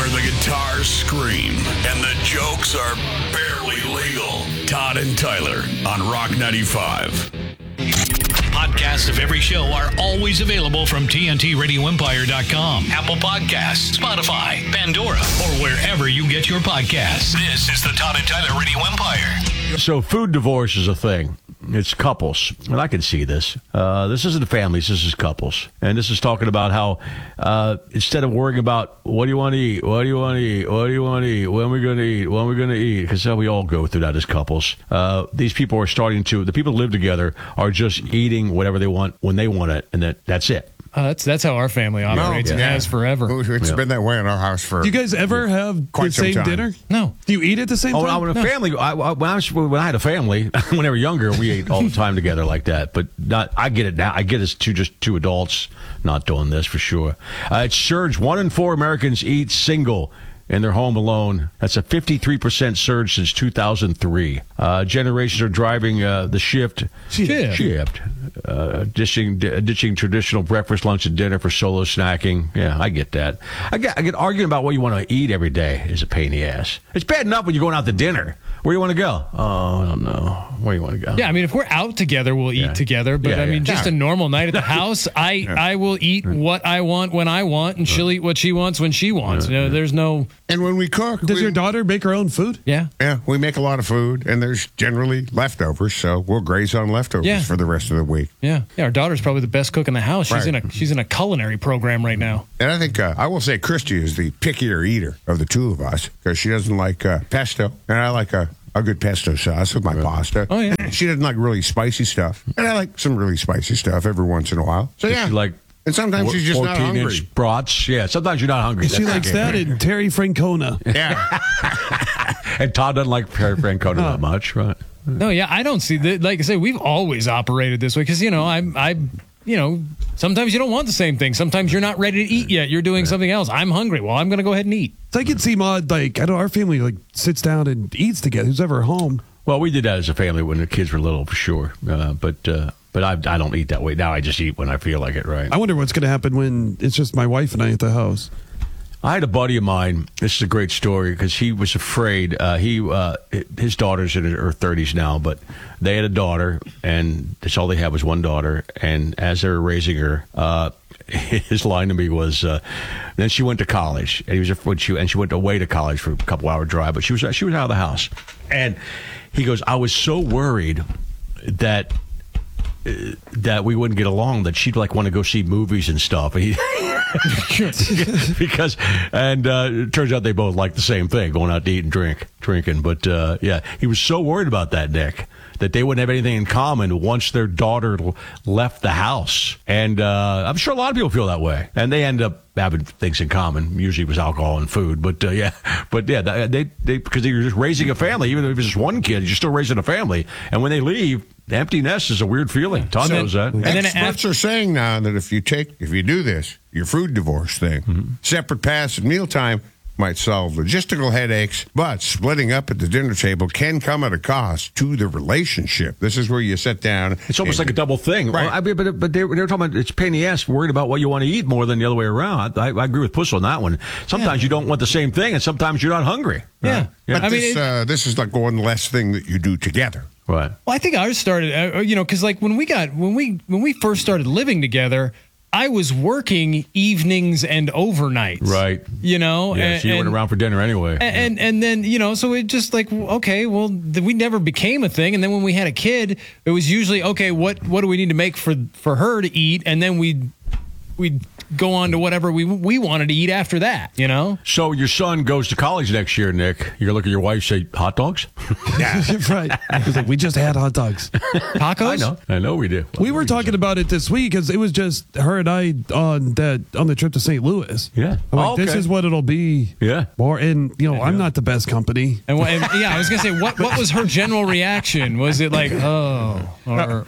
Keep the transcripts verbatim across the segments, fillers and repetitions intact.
where the guitars scream and the jokes are barely legal. Todd and Tyler on Rock ninety-five. Podcasts of every show are always available from T N T Radio Empire dot com, Apple Podcasts, Spotify, Pandora, or wherever you get your podcasts. This is the Todd and Tyler Radio Empire. So food divorce is a thing. It's couples, and I can see this. Uh, this isn't families, this is couples. And this is talking about how uh, instead of worrying about what do you want to eat, what do you want to eat, what do you want to eat, when are we going to eat, when are we going to eat, because we all go through that as couples. Uh, these people are starting to, the people who live together are just eating whatever they want when they want it, and that, that's it. Uh, that's that's how our family operates. No, It yeah. has forever. It's Yeah. been that way in our house for. Do you guys ever have Quite the some same time. dinner? No. Do you eat at the same Oh, time? when a family. I, I, when, I was, when I had a family, when they were younger, we ate all the time together like that. But not. I get it now. I get it's two just two adults not doing this for sure. Uh, it's surged. One in four Americans eat single in their home alone. That's a fifty-three percent surge since two thousand three. Uh, generations are driving uh, the shift. Shift. Shift. Uh, ditching, ditching traditional breakfast, lunch, and dinner for solo snacking. Yeah, I get that. I get, I get arguing about what you want to eat every day is a pain in the ass. It's bad enough when you're going out to dinner. Where do you want to go? Oh, I don't know. Where do you want to go? Yeah, I mean, if we're out together, we'll eat Yeah. together. But Yeah, I mean, yeah. just a normal night at the house, I I will eat what I want when I want, and she'll eat what she wants when she wants. You know, there's no. And when we cook, Does we, your daughter make her own food? Yeah. yeah, we make a lot of food, and there's generally leftovers, so we'll graze on leftovers Yeah. for the rest of the week. Yeah, yeah. Our daughter's probably the best cook in the house. She's Right. in a she's in a culinary program right now. And I think uh, I will say Christy is the pickier eater of the two of us because she doesn't like uh, pesto, and I like a. A good pesto sauce with my pasta. Oh, yeah. She doesn't like really spicy stuff. And I like some really spicy stuff every once in a while. So, yeah. You like and sometimes she's just not hungry. fourteen inch brats. Yeah, sometimes you're not hungry. She That's likes okay. that and Terry Francona. Yeah. And Todd doesn't like Perry Francona that much, right? No, yeah, I don't see that. Like I say, we've always operated this way because you know I I you know sometimes you don't want the same thing. Sometimes you're not ready to eat yet. You're doing something else. I'm hungry. Well, I'm going to go ahead and eat. So I can see Maud, like, I know our family, like, sits down and eats together. Who's ever home? Well, we did that as a family when the kids were little, for sure. Uh, but uh, but I, I don't eat that way. Now I just eat when I feel like it, right? I wonder what's going to happen when it's just my wife and I at the house. I had a buddy of mine. This is a great story because he was afraid. Uh, he uh, his daughter's in her thirties now, but they had a daughter, and that's all they had was one daughter. And as they were raising her, uh, his line to me was, uh, then she went to college, and he was when she and she went away to college for a couple hour drive, but she was she was out of the house, and he goes, I was so worried that. Uh, that we wouldn't get along, that she'd like want to go see movies and stuff. And he, because, and uh, it turns out they both like the same thing, going out to eat and drink, drinking. But uh, yeah, he was so worried about that, Nick, that they wouldn't have anything in common once their daughter l- left the house. And uh, I'm sure a lot of people feel that way. And they end up having things in common. Usually it was alcohol and food. But uh, yeah, but yeah, they, they, because you're just raising a family, even if it's just one kid, you're still raising a family. And when they leave, the empty nest is a weird feeling. Todd knows that. And then Experts after- are saying now that if you take, if you do this, your food divorce thing, Mm-hmm. separate paths at mealtime might solve logistical headaches, but splitting up at the dinner table can come at a cost to the relationship. This is where you sit down. It's almost and- like a double thing. Right. Well, I mean, but but they, they were talking about it's a pain in the ass, worried about what you want to eat more than the other way around. I, I agree with Puss on that one. Sometimes you don't want the same thing, and sometimes you're not hungry. Yeah. But I mean, this, it- uh, this is like one less thing that you do together. Right. Well, I think ours started, uh, you know, because like when we got when we when we first started living together, I was working evenings and overnights. Right. You know, Yeah, and, so you weren't and- around for dinner anyway. And, and and then you know, so it just like okay, well, th- we never became a thing. And then when we had a kid, it was usually okay. What what do we need to make for for her to eat? And then we we'd go on to whatever we we wanted to eat after that. You know. So your son goes to college next year, Nick. You're gonna look at your wife, say hot dogs. Right. He's like, we just had hot dogs. Tacos. I know, I know we do. We were talking about it this week because it was just her and I on that on the trip to Saint Louis. Yeah. I'm like, Oh, this okay. is what it'll be. Yeah. More, and you know, I'm not the best company. And, what- and yeah, I was gonna say, what what was her general reaction? Was it like, oh, or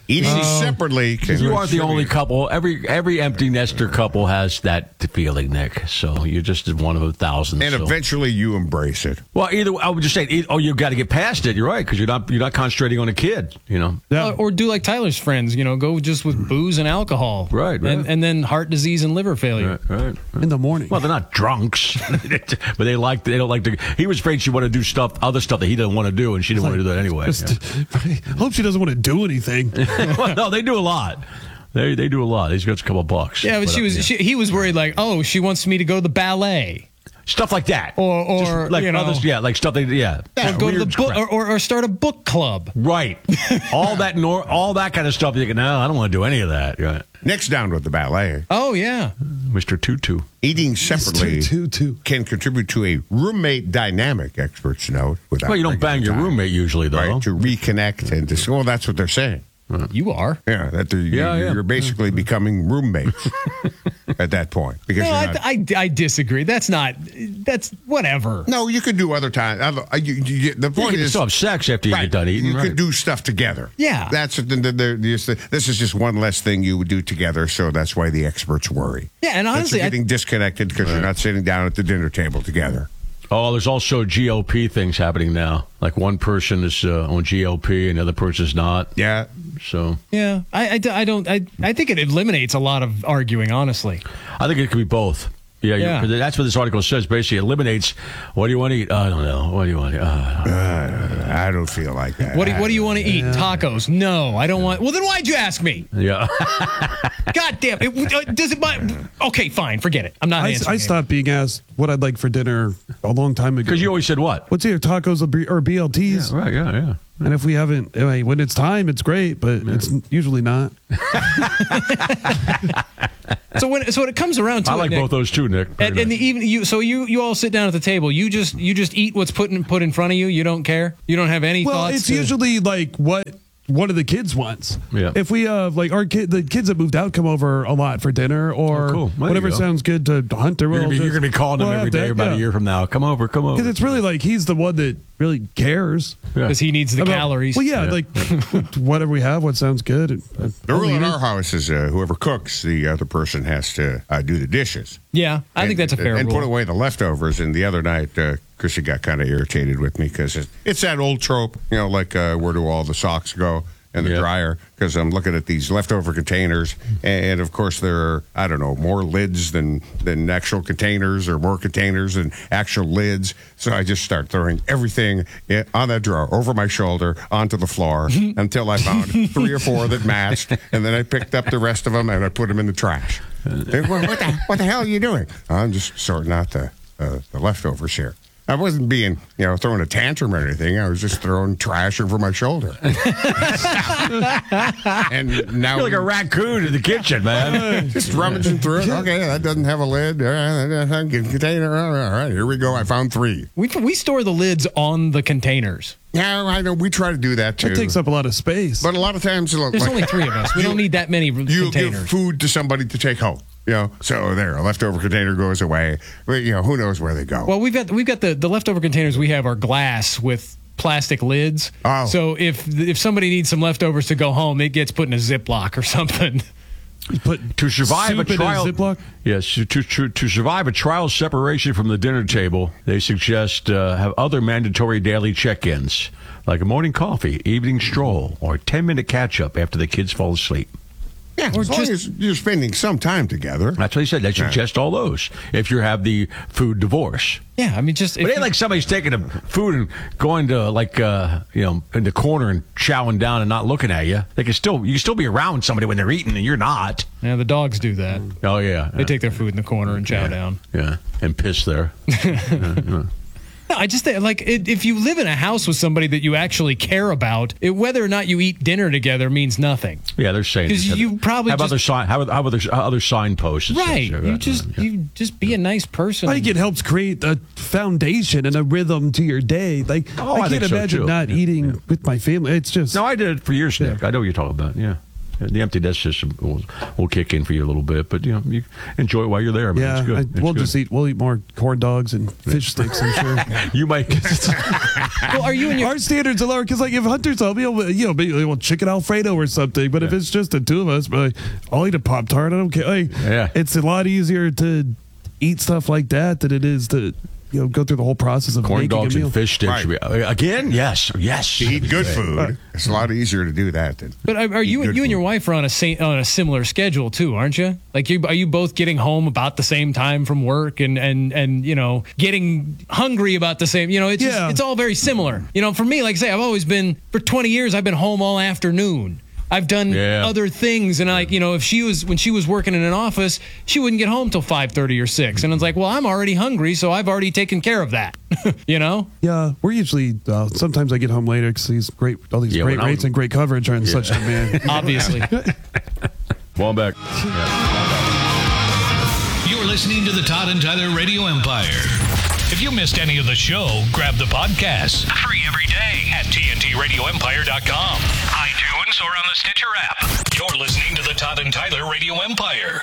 Eating separately. Can You aren't the only contribute. couple. Every every empty nester couple has that feeling, Nick. So you're just one of a thousand. And so. eventually you embrace it. Well, either I would just say, e- oh, you've got to get past it. You're right, because you're not you're not concentrating on a kid. You know, Yeah. Or, or do like Tyler's friends, you know, go just with booze and alcohol. Right, right. And, and then heart disease and liver failure. right, right. In the morning. Well, they're not drunks, but they like they don't like to. He was afraid she wanted to do stuff, other stuff that he didn't want to do, and she didn't want to do that anyway. Just- I hope she doesn't want to do anything. Well, no, they do a lot. They they do a lot. He's got a couple of bucks. Yeah, but she uh, was. yeah. She, he was worried, like, oh, she wants me to go to the ballet, stuff like that, or or Just like you know, others, yeah, like stuff they yeah, or go to the Weird book, crap. or, or, or start a book club. Right, all that nor all that kind of stuff. You can no, I don't want to do any of that. Right, Nick's down with the ballet. Oh yeah, Mister Tutu. Eating separately Two, two, two. can contribute to a roommate dynamic, experts note. without Well, you don't bringing bang your time, roommate usually, though. Right, to reconnect and to, well, that's what they're saying. you are. Yeah, that they're, Yeah, you're, yeah. you're basically becoming roommates at that point. Because No, you're I, not, I, I disagree. That's not. That's whatever. no, you could do other times. Other- uh, you- you- The You point can is, still have sex after you right, get done eating. you right. could do stuff together. Yeah. That's the, the, the, the, this is just one less thing you would do together. So that's why the experts worry. Yeah, and That honestly, you're I- getting disconnected because you're not sitting down at the dinner table together. Oh, there's also G O P things happening now. Like one person is uh, on G O P and the other person's not. Yeah. So Yeah, I, I, I don't. I, I think it eliminates a lot of arguing. Honestly, I think it could be both. Yeah, Yeah. because that's what this article says. Basically, it eliminates. What do you want to eat? I don't know. What do you want to eat? Uh, Uh, I don't feel like that. what do, what do you want to eat? Tacos? No, I don't want. Well, then why'd you ask me? yeah. God damn it! Uh, Does it? My, okay, fine. Forget it. I'm not I, answering. I it. stopped being asked what I'd like for dinner a long time ago. Because you always said what? What's here, tacos or B- or B L Ts? Right. Yeah. Yeah. And if we haven't, I mean, when it's time, it's great, but it's usually not. So when so when it comes around to I it, like Nick, both those too, Nick. Very And, and nice. the even you so you you all sit down at the table. You just you just eat what's put in put in front of you. You don't care. You don't have any Well, thoughts. it's to- usually like what one of the kids wants. Yeah. If we have like our kid, the kids that moved out come over a lot for dinner or Oh, cool. There you whatever go. sounds good to Hunter. You're gonna, be, you're gonna be calling them every day, about a year from now. Come over. Come over. Because it's really like he's the one that really cares. Yeah. because he needs the about- calories. Well, yeah, Yeah. like whatever we have, what sounds good. and- The I'll rule eat in it. our house is uh, whoever cooks, the other person has to uh, do the dishes. Yeah, I and, think that's a fair And rule. put away the leftovers. And the other night, uh, Chrissy got kind of irritated with me because it's, it's that old trope, you know, like uh, where do all the socks go in the Yeah. dryer? Because I'm looking at these leftover containers, and of course there are I don't know more lids than than actual containers, or more containers than actual lids. So I just start throwing everything in, on that drawer over my shoulder onto the floor until I found three or four that matched, and then I picked up the rest of them and I put them in the trash. Hey, what, what the, what the hell are you doing? I'm just sorting out the uh, the leftovers here. I wasn't being, you know, throwing a tantrum or anything. I was just throwing trash over my shoulder. And now You're like a raccoon in the kitchen, man. just rummaging through it. Okay, that doesn't have a lid. All right, container. All right, here we go. I found three. we we store the lids on the containers. Yeah, I know. We try to do that too. It takes up a lot of space. But a lot of times, look, There's like, only three of us. We don't need that many you containers. give food to somebody to take home. You know, so there, a leftover container goes away. But, you know, who knows where they go? Well, we've got we've got the, the leftover containers we have are glass with plastic lids. Oh. So if if somebody needs some leftovers to go home, it gets put in a Ziploc or something. You put To survive soup a in trial, Ziploc? yes, to, to to survive a trial separation from the dinner table, they suggest uh, have other mandatory daily check-ins, like a morning coffee, evening stroll, or ten minute catch-up after the kids fall asleep. yeah, or as long just- as you're spending some time together. That's what he said. They suggest all those if you have the food divorce. Yeah, I mean, just But if it ain't you- like somebody's taking the food and going to like uh, you know in the corner and chowing down and not looking at you. They can still you can still be around somebody when they're eating and you're not. yeah, the dogs do that. Oh yeah, They take their food in the corner and chow down. yeah and piss there. No, I just think, like, it, if you live in a house with somebody that you actually care about, it, whether or not you eat dinner together means nothing. Yeah, they're saying 'Cause you probably have just- other sign have, have other other signposts. and Right. such. You just Yeah. you just be a nice person. I think it helps create a foundation and a rhythm to your day. Like Oh, I I can't think so, imagine too. not Yeah, eating yeah. with my family. It's just No, I did it for years, Nick. I know what you're talking about. Yeah. the empty nest system will, will kick in for you a little bit, but you know, you enjoy it while you're there. Man. Yeah, it's good. I, It's we'll good. just eat. We'll eat more corn dogs and fish sticks. I'm sure. You might. Well, are you and your Our standards are lower because, like, if Hunter's home, he'll, you know, maybe we'll chicken Alfredo or something. But if Yeah. it's just the two of us, but I'll eat a Pop Tart. I don't care. Like, Yeah. it's a lot easier to eat stuff like that than it is to, you know, go through the whole process of Corn making dogs a meal. and fish sticks. Right. should be- Again, yes, yes. To eat good food, it's a lot easier to do that than. But are, are you Good you and your food. wife are on a sa- on a similar schedule too, aren't you? Like, you, are you both getting home about the same time from work and and and you know getting hungry about the same? You know, it's Yeah. just, it's all very similar. You know, for me, like I say, I've always been for twenty years. I've been home all afternoon. I've done Yeah. other things, and like you know, if she was when she was working in an office, she wouldn't get home till five thirty or six, and it's like, well, I'm already hungry, so I've already taken care of that. You know. Yeah, we're usually. Uh, sometimes I get home later because these great, all these Yeah, great when I rates was- and great coverage are in such demand. Obviously. Well, back. You're listening to the Todd and Tyler Radio Empire. If you missed any of the show, grab the podcast. Free every day at T N T radio empire dot com, iTunes, or on the Stitcher app. You're listening to the Todd and Tyler Radio Empire.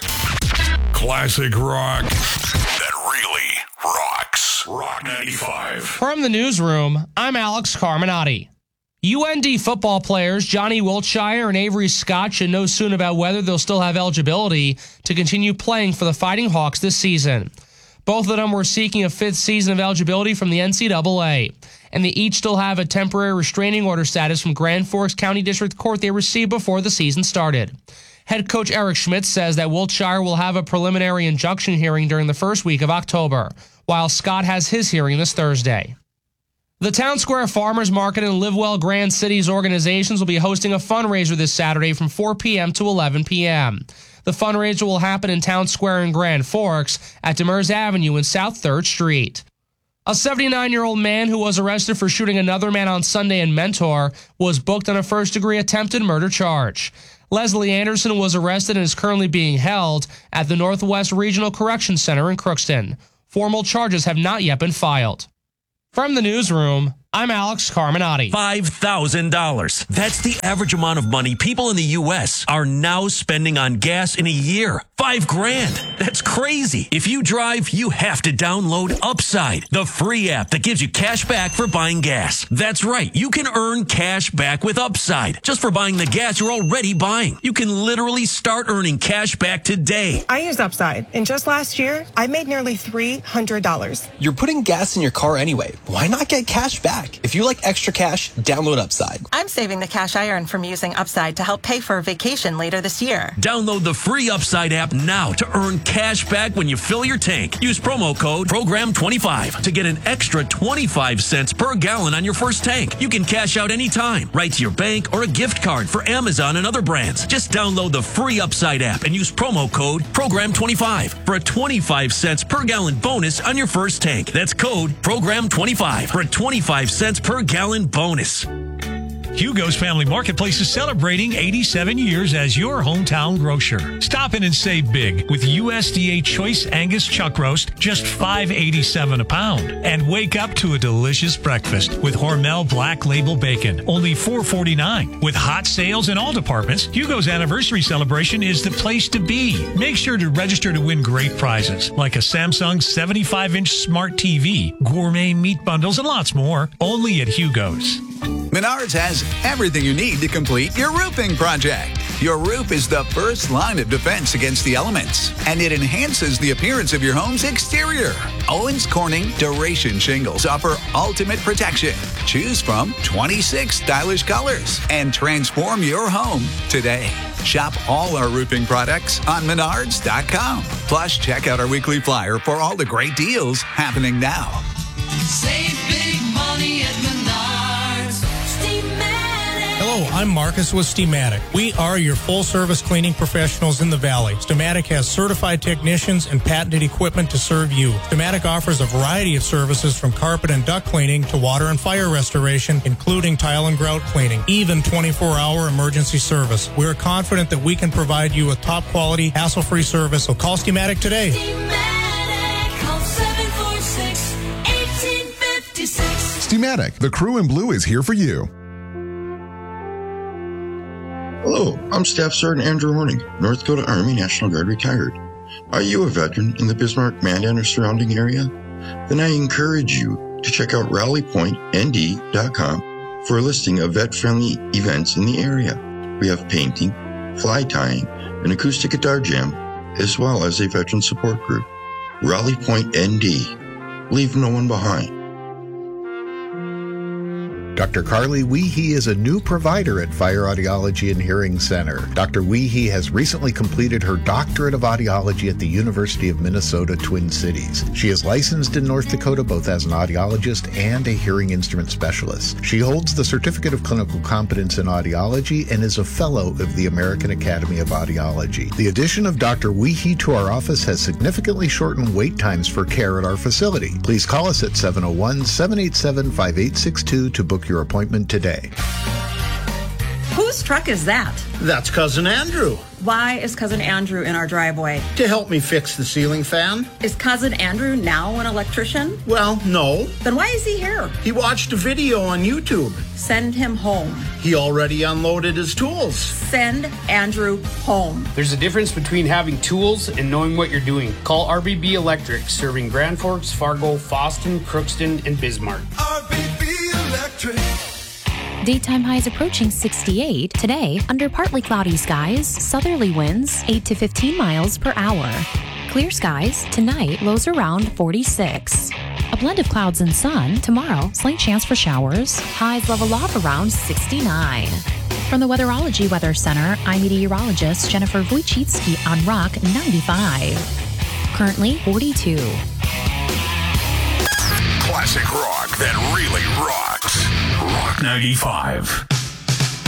Classic rock that really rocks. Rock ninety-five. From the newsroom, I'm Alex Carminati. U N D football players Johnny Wiltshire and Avery Scott should know soon about whether they'll still have eligibility to continue playing for the Fighting Hawks this season. Both of them were seeking a fifth season of eligibility from the N C double A, and they each still have a temporary restraining order status from Grand Forks County District Court they received before the season started. Head coach Eric Schmidt says that Wiltshire will have a preliminary injunction hearing during the first week of October, while Scott has his hearing this Thursday. The Town Square Farmers Market and Livewell Grand Cities organizations will be hosting a fundraiser this Saturday from four p.m. to eleven p.m. The fundraiser will happen in Town Square in Grand Forks at Demers Avenue and South third Street. A seventy-nine-year-old man who was arrested for shooting another man on Sunday in Mentor was booked on a first-degree attempted murder charge. Leslie Anderson was arrested and is currently being held at the Northwest Regional Correction Center in Crookston. Formal charges have not yet been filed. From the newsroom, I'm Alex Carminati. five thousand dollars. That's the average amount of money people in the U S are now spending on gas in a year. Five grand. That's crazy. If you drive, you have to download Upside, the free app that gives you cash back for buying gas. That's right. You can earn cash back with Upside just for buying the gas you're already buying. You can literally start earning cash back today. I use Upside, and just last year, I made nearly three hundred dollars. You're putting gas in your car anyway. Why not get cash back? If you like extra cash, download Upside. I'm saving the cash I earn from using Upside to help pay for a vacation later this year. Download the free Upside app now to earn cash back when you fill your tank. Use promo code program twenty-five to get an extra twenty-five cents per gallon on your first tank. You can cash out anytime, right to your bank or a gift card for Amazon and other brands. Just download the free Upside app and use promo code program twenty-five for a twenty-five cents per gallon bonus on your first tank. That's code program twenty-five for a twenty-five cents per gallon bonus. Hugo's Family Marketplace is celebrating eighty-seven years as your hometown grocer. Stop in and save big with U S D A Choice Angus Chuck Roast, just five eighty-seven a pound. And wake up to a delicious breakfast with Hormel Black Label Bacon, only four forty-nine. With hot sales in all departments, Hugo's anniversary celebration is the place to be. Make sure to register to win great prizes like a Samsung seventy-five inch smart T V, gourmet meat bundles, and lots more. Only at Hugo's. Menards has everything you need to complete your roofing project. Your roof is the first line of defense against the elements, and it enhances the appearance of your home's exterior. Owens Corning Duration Shingles offer ultimate protection. Choose from twenty-six stylish colors and transform your home today. Shop all our roofing products on menards dot com. Plus, check out our weekly flyer for all the great deals happening now. Save big money at Menards. Hello, I'm Marcus with Steamatic. We are your full-service cleaning professionals in the Valley. Steamatic has certified technicians and patented equipment to serve you. Steamatic offers a variety of services from carpet and duct cleaning to water and fire restoration, including tile and grout cleaning, even twenty-four hour emergency service. We're confident that we can provide you with top-quality, hassle-free service, so call Steamatic today. Steamatic, call seven four six, one eight five six. Steamatic, the crew in blue is here for you. Hello, Hello, I'm Staff Sergeant Andrew Horning, North Dakota Army National Guard retired. Are you a veteran in the Bismarck, Mandan, or surrounding area? Then I encourage you to check out rally point n d dot com for a listing of vet-friendly events in the area. We have painting, fly tying, an acoustic guitar jam, as well as a veteran support group. Rally Point N D. Leave no one behind. Doctor Carly Weehee is a new provider at Fire Audiology and Hearing Center. Doctor Weehee has recently completed her doctorate of audiology at the University of Minnesota Twin Cities. She is licensed in North Dakota both as an audiologist and a hearing instrument specialist. She holds the Certificate of Clinical Competence in Audiology and is a fellow of the American Academy of Audiology. The addition of Doctor Weehee to our office has significantly shortened wait times for care at our facility. Please call us at seven oh one, seven eight seven, five eight six two to book your appointment today. Whose truck is that? That's Cousin Andrew. Why is Cousin Andrew in our driveway? To help me fix the ceiling fan. Is Cousin Andrew now an electrician? Well, no. Then why is he here? He watched a video on YouTube. Send him home. He already unloaded his tools. Send Andrew home. There's a difference between having tools and knowing what you're doing. Call R B B Electric, serving Grand Forks, Fargo, Fosston, Crookston, and Bismarck. R B B Electric. Daytime highs approaching sixty-eight. Today, under partly cloudy skies, southerly winds eight to fifteen miles per hour. Clear skies. Tonight, lows around forty-six. A blend of clouds and sun. Tomorrow, slight chance for showers. Highs level off around sixty-nine. From the Weatherology Weather Center, I'm meteorologist Jennifer Wojcicki on Rock ninety-five. Currently forty-two. Classic rock that really rocks. Rock ninety-five.